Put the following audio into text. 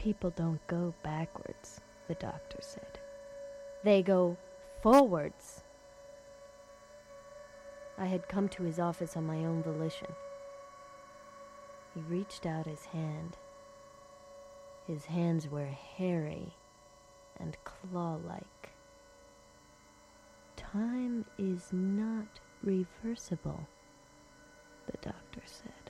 People don't go backwards, the doctor said. They go forwards. I had come to his office on my own volition. He reached out his hand. His hands were hairy and claw-like. Time is not reversible, the doctor said.